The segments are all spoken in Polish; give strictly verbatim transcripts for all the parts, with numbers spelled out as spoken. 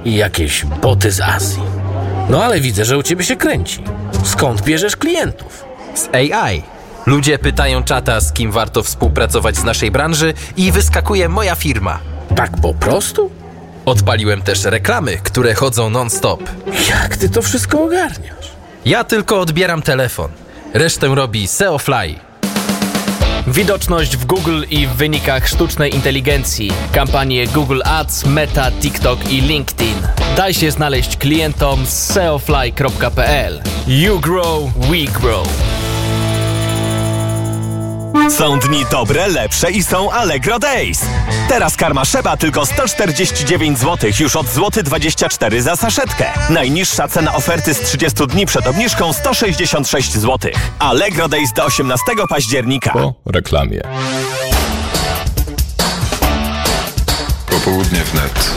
i jakieś boty z Azji. No ale widzę, że u ciebie się kręci. Skąd bierzesz klientów? Z A I. Ludzie pytają czata, z kim warto współpracować z naszej branży i wyskakuje moja firma. Tak po prostu? Odpaliłem też reklamy, które chodzą non-stop. Jak ty to wszystko ogarniasz? Ja tylko odbieram telefon. Resztę robi S E O Fly. Widoczność w Google i w wynikach sztucznej inteligencji. Kampanie Google Ads, Meta, TikTok i LinkedIn. Daj się znaleźć klientom z seofly kropka p l. You grow, we grow. Są dni dobre, lepsze i są Allegro Days. Teraz karma Szeba tylko sto czterdzieści dziewięć złotych, już od złoty dwadzieścia cztery za saszetkę. Najniższa cena oferty z trzydziestu dni przed obniżką sto sześćdziesiąt sześć złotych. Allegro Days do osiemnastego października. Po reklamie. Popołudnie wnet.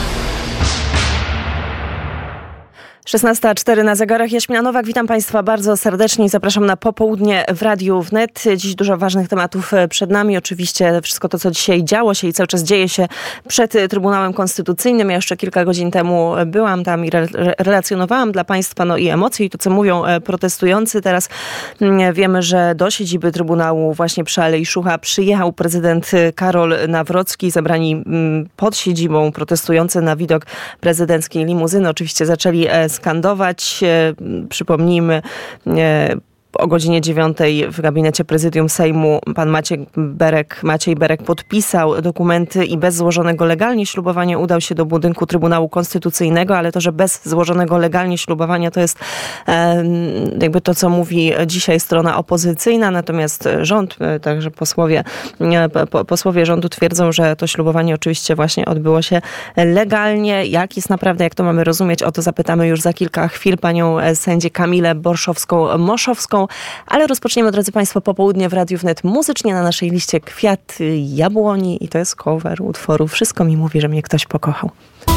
szesnasta cztery na zegarach. Jaśmina Nowak, witam Państwa bardzo serdecznie i zapraszam na popołudnie w Radiu Wnet. Dziś dużo ważnych tematów przed nami. Oczywiście wszystko to, co dzisiaj działo się i cały czas dzieje się przed Trybunałem Konstytucyjnym. Ja jeszcze kilka godzin temu byłam tam i re- relacjonowałam dla Państwa no i emocje i to, co mówią protestujący. Teraz wiemy, że do siedziby Trybunału właśnie przy Alei Szucha przyjechał prezydent Karol Nawrocki. Zebrani pod siedzibą protestujący na widok prezydenckiej limuzyny oczywiście zaczęli skandować. Przypomnijmy, o godzinie dziewiątej w gabinecie prezydium Sejmu pan Maciej Berek, Maciej Berek podpisał dokumenty i bez złożonego legalnie ślubowania udał się do budynku Trybunału Konstytucyjnego, ale to, że bez złożonego legalnie ślubowania to jest e, jakby to, co mówi dzisiaj strona opozycyjna, natomiast rząd, także posłowie, po, posłowie rządu twierdzą, że to ślubowanie oczywiście właśnie odbyło się legalnie. Jak jest naprawdę, jak to mamy rozumieć? O to zapytamy już za kilka chwil panią sędzię Kamilę Borszowską-Moszowską. Ale rozpoczniemy, drodzy Państwo, popołudnie w Radiu Wnet muzycznie. Na naszej liście Kwiat Jabłoni i to jest cover utworu Wszystko mi mówi, że mnie ktoś pokochał.